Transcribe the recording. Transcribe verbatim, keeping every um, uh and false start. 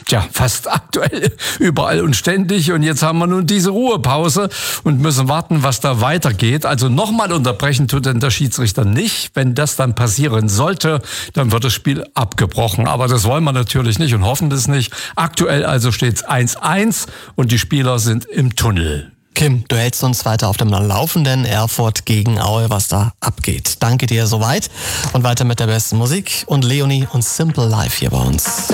tja, fast aktuell überall und ständig. Und jetzt haben wir nun diese Ruhepause und müssen warten, was da weitergeht. Also nochmal unterbrechen tut denn der Schiedsrichter nicht. Wenn das dann passieren sollte, dann wird das Spiel abgebrochen. Aber das wollen wir natürlich nicht und hoffen das nicht. Aktuell also steht es eins eins und die Spieler sind im Tunnel. Kim, du hältst uns weiter auf dem Laufenden. Erfurt gegen Aue, was da abgeht. Danke dir soweit und weiter mit der besten Musik und Leonie und Simple Life hier bei uns.